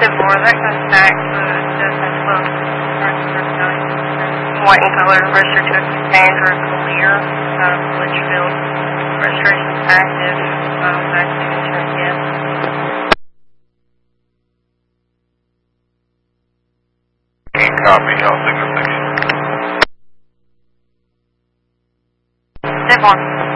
4, that comes back to citizen 12. White and colored, registered to a Cassandra Collier out of Litchfield. Registration is active. Back signature, yes. Copy, all signal 6. Step 1.